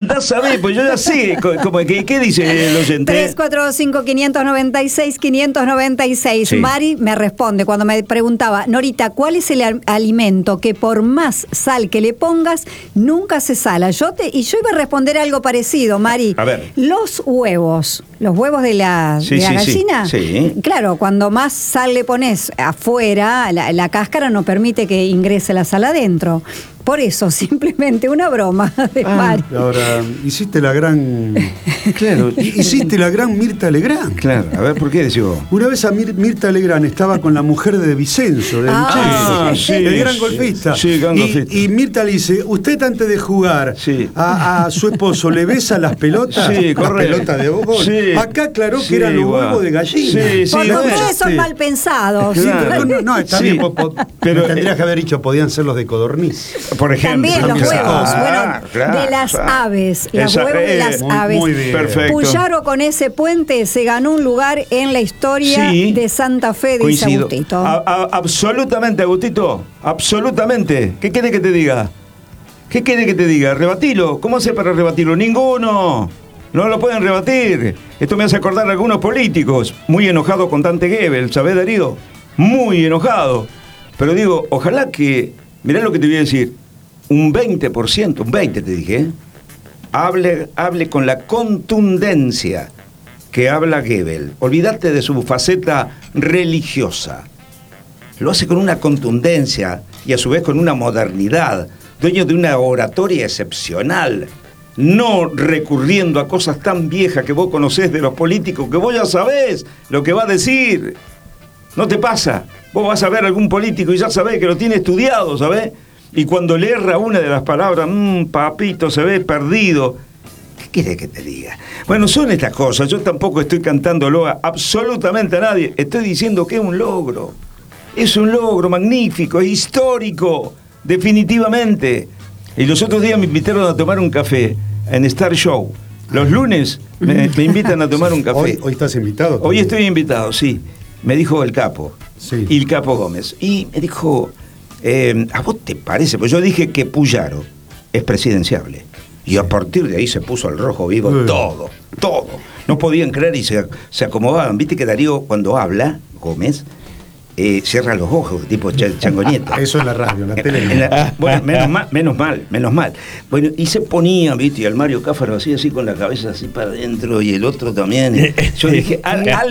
andás a ver, pues yo ya sé, ¿qué dice el oyente? 345-596-596. Sí. Mari me responde cuando me preguntaba, Norita, ¿cuál es el alimento que por más sal que le pongas, nunca se sala? Y yo iba a responder algo parecido, Mari. A ver. Los huevos de la gallina. Sí. Claro, cuando más sal le pones afuera, la cáscara no permite que ingrese la sal adentro. Por eso, simplemente una broma de Mari. Ahora, hiciste la gran Mirta Legrand. Claro, a ver, ¿por qué decís vos? Una vez a Mirta Legrand estaba con la mujer de Vicenzo, de sí, el gran golfista. Sí, gran golfista. Y Mirta le dice, usted antes de jugar a su esposo, ¿le besa las pelotas? Sí, las correcto. pelotas de bobo. Sí. Acá aclaró que eran los huevos de gallina. Porque ustedes son mal pensados. Claro. No, está Sí. bien. Pero tendrías que haber dicho, podían ser los de codorniz. Por ejemplo. También los huevos, de las aves, los huevos de las aves. Muy bien. Perfecto. Puyaro con ese puente se ganó un lugar en la historia de Santa Fe, dice Coincido. Agustito. Absolutamente, Agustito. Absolutamente. ¿Qué quiere que te diga? ¿Qué quiere que te diga? Rebatilo. ¿Cómo hace para rebatirlo? Ninguno. No lo pueden rebatir. Esto me hace acordar a algunos políticos muy enojados con Dante Gebel, ¿sabés, Darío? Muy enojado. Pero digo, ojalá que, mirá lo que te voy a decir, un 20%, un 20% te dije, hable con la contundencia que habla Gebel. Olvídate de su faceta religiosa. Lo hace con una contundencia y a su vez con una modernidad, dueño de una oratoria excepcional, no recurriendo a cosas tan viejas que vos conocés de los políticos, que vos ya sabés lo que va a decir. ¿No te pasa? Vos vas a ver a algún político y ya sabés que lo tiene estudiado, ¿sabés? Y cuando le erra una de las palabras, papito, se ve perdido. ¿Qué querés que te diga? Bueno, son estas cosas. Yo tampoco estoy cantándolo absolutamente a nadie. Estoy diciendo que es un logro. Es un logro magnífico, es histórico, definitivamente. Y los otros días me invitaron a tomar un café en Star Show. Los lunes me invitan a tomar un café. Hoy estás invitado. Hoy estoy invitado, sí. Me dijo el Capo, Sí. y el Capo Gómez. Y me dijo, ¿a vos te parece? Pues yo dije que Puyaro es presidenciable. Y a partir de ahí se puso al rojo vivo todo. No podían creer y se acomodaban. Viste que Darío, cuando habla, Gómez, cierra los ojos, tipo changoñeta. Eso en la radio, en la tele. Bueno, menos mal. Bueno, y se ponía, viste, y el Mario Cáfaro así con la cabeza así para adentro, y el otro también. Yo dije,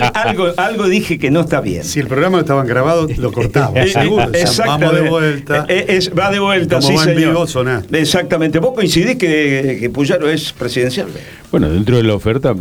algo dije que no está bien. Si el programa no estaba grabado, lo cortamos, seguro. Vamos de vuelta. Va de vuelta, como sí, va en señor. vivo, soná. Exactamente. ¿Vos coincidís que Puyaro es presidencial? Bueno, dentro de la oferta,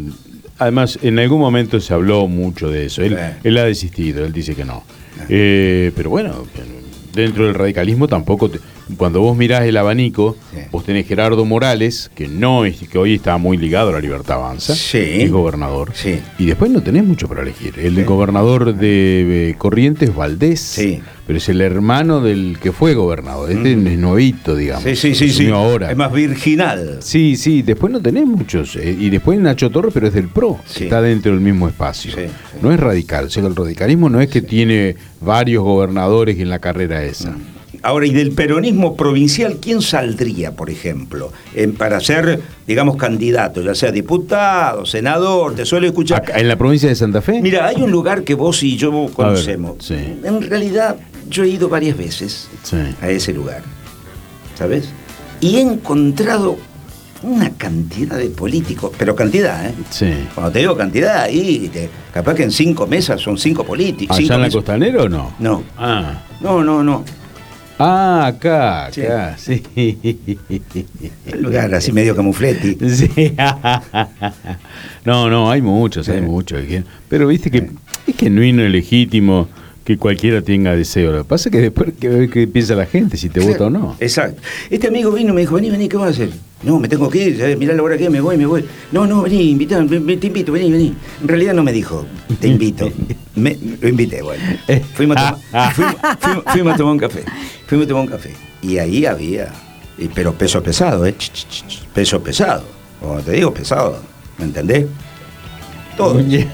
además, en algún momento se habló mucho de eso. Él ha desistido, él dice que no. Pero bueno, dentro del radicalismo tampoco... Cuando vos mirás el abanico, vos tenés Gerardo Morales, que hoy está muy ligado a la Libertad Avanza, es gobernador. Sí. Y después no tenés mucho para elegir. El gobernador de Corrientes, Valdés, pero es el hermano del que fue gobernador. Este es nuevito, digamos. Sí. Ahora. Es más virginal. Sí, después no tenés muchos. Y después Nacho Torres, pero es del PRO, que está dentro del mismo espacio. No es radical. O sea, el radicalismo no es que tiene varios gobernadores en la carrera esa. Ahora, y del peronismo provincial, ¿quién saldría, por ejemplo, para ser, digamos, candidato, ya sea diputado, senador? Te suelo escuchar. ¿Acá, en la provincia de Santa Fe? Mira, hay un lugar que vos y yo conocemos. A ver, En realidad, yo he ido varias veces a ese lugar, ¿sabes? Y he encontrado una cantidad de políticos, pero cantidad, ¿eh? Sí. Cuando te digo cantidad, ahí capaz que en 5 mesas son 5 políticos. ¿Allá en la Costanera o no? No. No. Acá, sí. El lugar así medio camufleti. Sí. No, hay muchos. Pero viste que es genuino y legítimo que cualquiera tenga deseo. Lo que pasa es que después que piensa la gente si te vota o no. Exacto. Este amigo vino y me dijo, vení, ¿qué vas a hacer? No, me tengo que ir, mirá la hora que me voy. No, vení, invitame, te invito, vení. En realidad no me dijo, te invito. Lo invité, bueno. Fuimos a tomar un café. Y ahí había, pero peso pesado, peso pesado. Como te digo, pesado. ¿Me entendés? Todo. ¿Me entendés?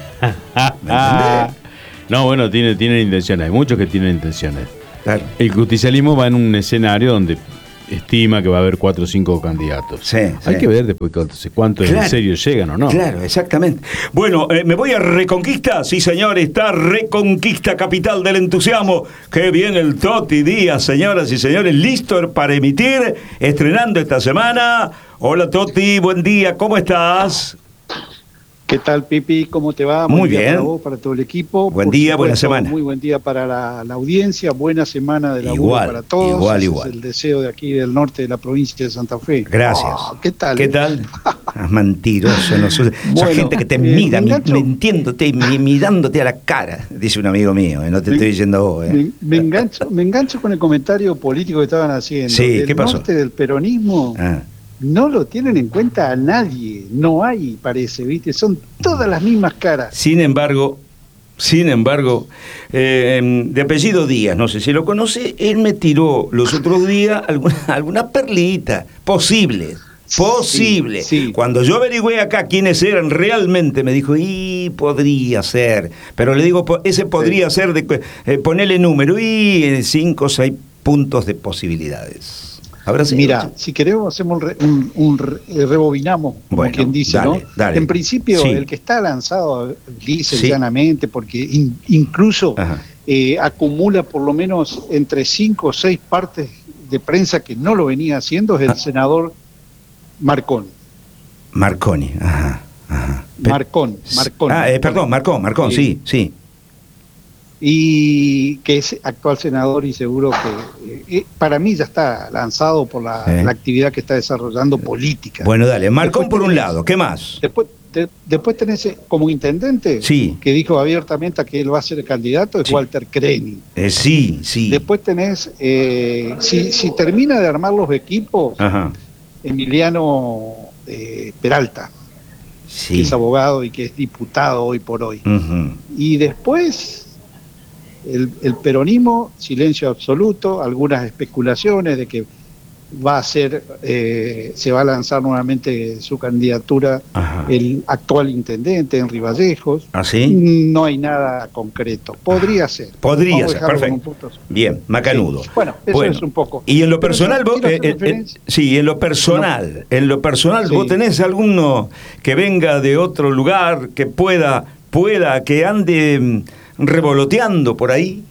No, bueno, tienen intenciones. Hay muchos que tienen intenciones. Claro. El justicialismo va en un escenario donde estima que va a haber 4 o 5 candidatos. Sí, Hay sí. que ver después cuántos Claro. en serio llegan o no. Claro, exactamente. Bueno, me voy a Reconquista. Sí, señor, está Reconquista, capital del entusiasmo. Qué bien el Toti Díaz, señoras y señores, listo para emitir, estrenando esta semana. Hola, Toti, buen día, ¿cómo estás? ¿Qué tal, Pipi? ¿Cómo te va? Muy Buen día bien. para vos, para todo el equipo. Buen Por día, buena supuesto, semana. Muy buen día para la audiencia, buena semana de laburo Igual, para todos. igual, Ese igual. es el deseo de aquí del norte de la provincia de Santa Fe. Gracias. ¿Qué tal? ¿Qué tal? Mentiroso, no sos- esa Bueno, gente que te me mira, engancho. mintiéndote, mirándote a la cara, dice un amigo mío, no te estoy diciendo a vos. Me engancho con el comentario político que estaban haciendo. Sí, el ¿qué pasó? norte del peronismo Ah. no lo tienen en cuenta a nadie. No hay, parece, ¿viste? Son todas las mismas caras. Sin embargo, de apellido Díaz, no sé si lo conoce, él me tiró los otros días alguna perlita posible. Posible. Sí, sí. Cuando yo averigüé acá quiénes eran realmente, me dijo, y podría ser. Pero le digo, ese podría ser de ponerle número y 5 o 6 puntos de posibilidades. Ahora sí. Mira, si queremos hacemos rebobinamos, como Bueno, quien dice, dale, ¿no? dale. En principio, Sí. el que está lanzado, dice Sí. llanamente, porque incluso Ajá. acumula por lo menos entre 5 o 6 partes de prensa que no lo venía haciendo, es el senador Marcón. Marconi, ajá. Marcón. Perdón, Marcón, sí. Y que es actual senador y seguro que para mí ya está lanzado por la actividad que está desarrollando política. Bueno, dale, Marcón Después por un tenés- lado, ¿qué más? Después tenés como intendente, Sí. que dijo abiertamente que él va a ser el candidato, es Sí. Walter Creni. Sí. Después tenés, si termina de armar los equipos, Ajá. Emiliano Peralta, que Sí. es abogado y que es diputado hoy por hoy. Ujú. Y después, el peronismo, silencio absoluto, algunas especulaciones de que va a ser, se va a lanzar nuevamente su candidatura Ajá. el actual intendente, Henry Vallejos. ¿Ah, sí? No hay nada concreto. Podría ser. Podría Vamos a ser, dejarlo con perfecto. un punto. Bien, macanudo. Sí. Bueno, eso es un poco. Y en lo Pero personal, yo vos, quiero hacer referencia- sí, en lo personal, Sí. ¿vos tenés alguno que venga de otro lugar, que pueda, que ande revoloteando por ahí?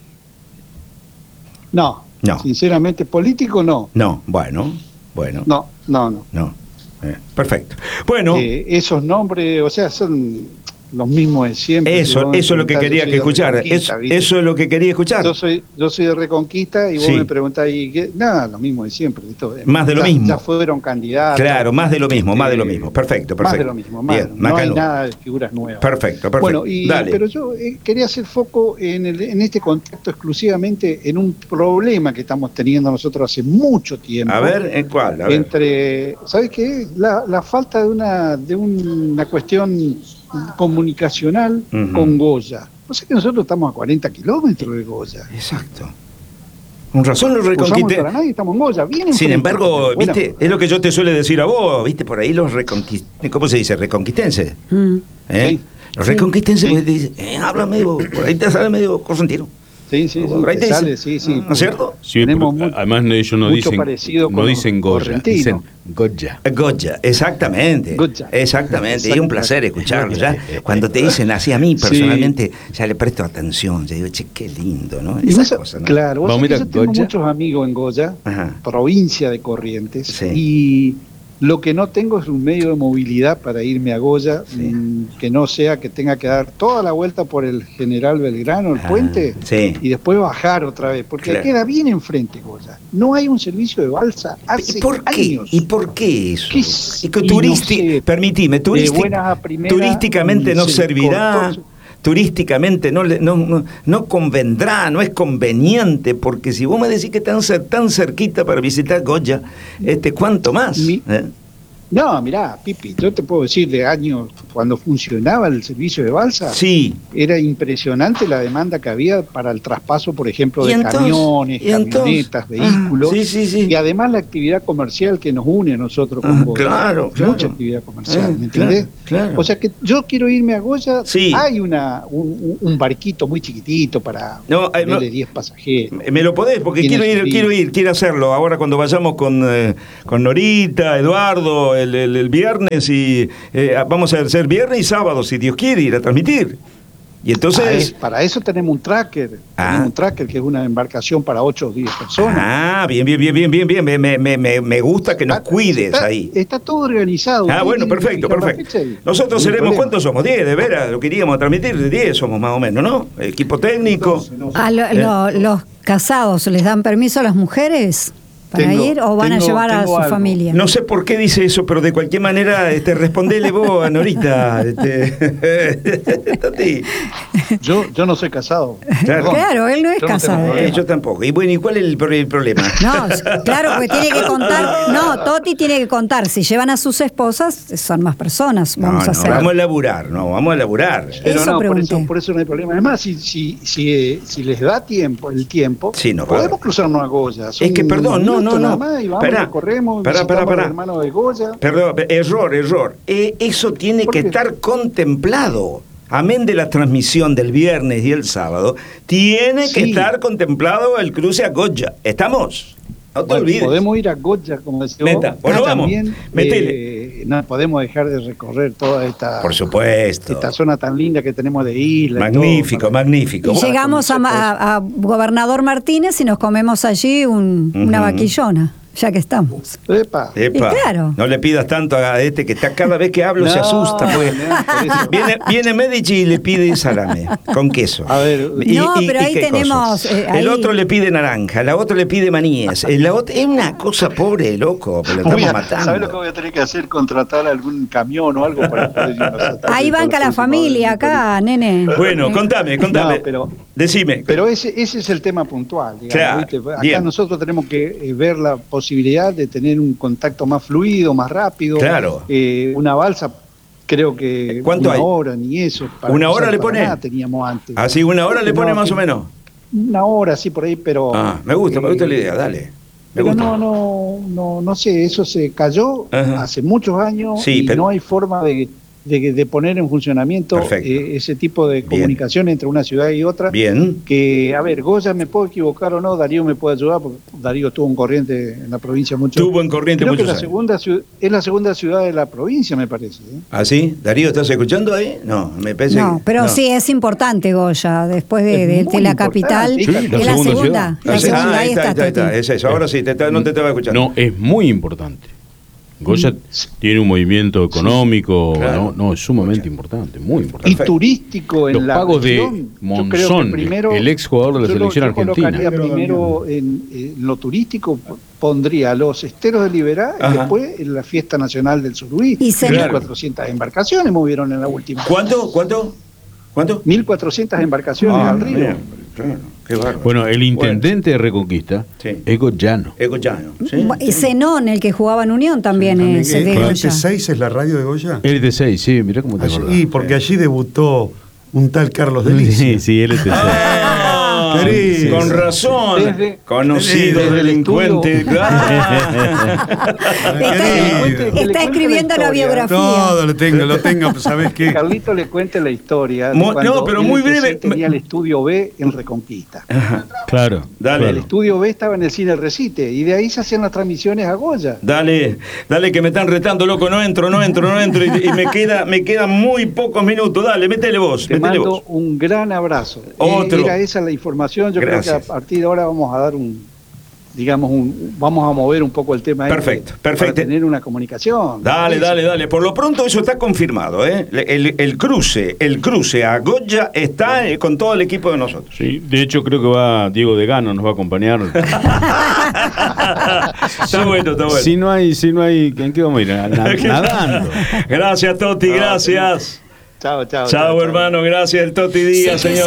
No, sinceramente, político no. No, bueno. No. Perfecto. Bueno. Esos nombres, o sea, son los mismos de siempre. Eso es lo que quería que escuchar. Eso es lo que quería escuchar. Yo soy de Reconquista y vos Sí. me preguntás, nada, lo mismo de siempre. Más de lo mismo. Ya fueron candidatos. Claro, más de lo mismo. Perfecto. Más de lo mismo. Bien, no hay macanudo. nada de figuras nuevas. Perfecto. Bueno, Dale. pero yo quería hacer foco en este contexto exclusivamente en un problema que estamos teniendo nosotros hace mucho tiempo. A ver, ¿en cuál? A ver. ¿Sabes qué? La falta de una cuestión comunicacional con Goya. O sea que nosotros estamos a 40 kilómetros de Goya. Exacto. Con razón los Usamos el reconquisté. Paraná y estamos en Goya. Bien Sin enfrente. embargo, Bueno, viste, es lo que yo te suele decir a vos, viste, por ahí los reconquistenses, ¿cómo se dice? Reconquistenses. Sí. Los reconquistenses Sí. te dicen, habla medio, por ahí te sale medio correntino. Sí, Por ahí te te sale, dicen, sí. ¿no es cierto? Sí, Tenemos además ellos no mucho dicen, parecido con no los dicen Goya, correntinos. dicen Goya. Goya, exactamente. Goya. Exactamente. Y es un placer escucharlo. Ya cuando te dicen así a mí personalmente, ya le presto atención. Ya digo, che, qué lindo, ¿no? Y Esas vos- cosas, ¿no? Claro, vos Vamos, sabés que mira, yo tengo Goya. muchos amigos en Goya, Ajá. provincia de Corrientes, Sí. y lo que no tengo es un medio de movilidad para irme a Goya, Sí. que no sea que tenga que dar toda la vuelta por el General Belgrano, el puente, sí. y después bajar otra vez, porque Claro. queda bien enfrente Goya. No hay un servicio de balsa hace ¿Y por qué? años. ¿Y por qué eso? ¿Qué es? Y que Y no sé, permitime, de buenas a primeras, turísticamente no se le servirá, cortó. turísticamente no convendrá, no es conveniente, porque si vos me decís que tan cerquita para visitar Goya, ¿cuánto más? No, mirá, Pipi, yo te puedo decir de años, cuando funcionaba el servicio de balsa, sí, era impresionante la demanda que había para el traspaso, por ejemplo, de entonces, camiones, camionetas, vehículos, sí. y además la actividad comercial que nos une a nosotros con Goya. Claro. Mucha actividad comercial, ¿me entendés? Claro. O sea que yo quiero irme a Goya, Sí. hay un barquito muy chiquitito para ponerle 10 pasajeros. Me lo podés, porque quiero hacerlo ahora cuando vayamos con Norita, Eduardo, el viernes, y vamos a hacer viernes y sábado, si Dios quiere, ir a transmitir. Y entonces... para eso tenemos un tracker. Tenemos un tracker que es una embarcación para 8 o 10 personas. Bien. Me gusta que nos cuides ahí. Está todo organizado. Bueno, perfecto. Nosotros seremos, ¿cuántos somos? 10, de veras, lo queríamos transmitir, 10 somos más o menos, ¿no? Equipo técnico. ¿Los casados les dan permiso a las mujeres para ir o van a llevar a su familia? No sé por qué dice eso, pero de cualquier manera respondele vos a Norita. Tati. Yo no soy casado. Claro, él no es casado. Yo tampoco. Y bueno, ¿y cuál es el problema? No, claro, porque tiene que contar. No, Toti tiene que contar. Si llevan a sus esposas, son más personas. Vamos a hacer. Vamos a laburar. Pero eso por eso no hay problema. Además, si les da el tiempo, sí, podemos cruzarnos a Goya. Es que, perdón, no. Y vamos, recorremos, visitamos a los hermanos de Goya. Perdón, error. Eso tiene que estar contemplado. Amén de la transmisión del viernes y el sábado, tiene que estar contemplado el cruce a Goya. ¿Estamos? No te olvides. Podemos ir a Goya, como decía vos. Bueno, vamos. También, no podemos dejar de recorrer toda esta... Por supuesto. Esta zona tan linda que tenemos de isla. Magnífico. Y llegamos a Gobernador Martínez y nos comemos allí una vaquillona. Ya que estamos. Epa. Claro. No le pidas tanto a que está cada vez que hablo se asusta. Viene Medici y le pide salame con queso. A ver, pero ahí tenemos. El otro le pide naranja, la otra le pide maníes. Es una cosa pobre, loco. Lo estamos matando. ¿Sabes lo que voy a tener que hacer? Contratar algún camión o algo para poder ir nosotros. Ahí banca la familia acá, nene. Bueno, contame. Decime. Pero ese es el tema puntual. Digamos, claro, acá nosotros tenemos que ver la posibilidad de tener un contacto más fluido, más rápido. Claro. Una balsa, creo que ¿cuánto hay? Hora, ni eso. ¿Una hora le pone? Teníamos antes. ¿Así una hora le pone más o menos? Una hora, sí, por ahí, pero... me gusta la idea, dale. Pero no sé, eso se cayó hace muchos años no hay forma de poner en funcionamiento ese tipo de comunicación entre una ciudad y otra. Bien. Que, a ver, Goya, me puedo equivocar o no, Darío me puede ayudar, porque Darío estuvo en corriente en la provincia mucho. Estuvo en corriente mucho. Creo que es la segunda ciudad de la provincia, me parece. ¿Ah, sí? Darío, ¿estás escuchando ahí? No, me parece. No, pero sí es importante Goya, después de la capital. Sí, es la segunda. Ahí está. Es eso. Ahora sí, no te estaba escuchando. No, es muy importante. Goya tiene un movimiento económico, claro. Es sumamente importante, muy importante. Y turístico en los la pagos región, de Monzón, el ex jugador de la selección argentina. Yo primero en lo turístico, pondría los esteros de Liberá y después en la fiesta nacional del Surubí. Y 1.400 embarcaciones movieron en la última. ¿Cuánto? 1.400 embarcaciones al río. Qué bárbaro. Bueno, el intendente de Reconquista es Goyano. Y Zenón, el que jugaba en Unión, también es de Goya. ¿LT6 es la radio de Goya? LT6, sí, mirá cómo te acordás. Y porque allí debutó un tal Carlos Delicia. Sí, LT6. Con razón. Conocido delincuente. Está escribiendo la biografía. Todo lo tengo, ¿sabes qué? Carlito le cuente la historia. Pero muy breve. Tenía el estudio B en Reconquista. Claro. Dale. El estudio B estaba en el cine Recite y de ahí se hacían las transmisiones a Goya. Dale, que me están retando, loco. No entro. Y me quedan muy pocos minutos. Dale, métele vos. Te mando un gran abrazo. Era esa la información. Yo creo que a partir de ahora vamos a dar vamos a mover un poco el tema. Perfecto. Para tener una comunicación. Dale. Por lo pronto eso está confirmado, ¿eh? El cruce a Goya está con todo el equipo de nosotros. Sí, de hecho creo que Diego Degano nos va a acompañar. Está bueno. Si no hay, ¿en qué vamos a ir? Nadando. Gracias, Toti, gracias. Chao. Chao, hermano, gracias, el Toti Díaz, señor.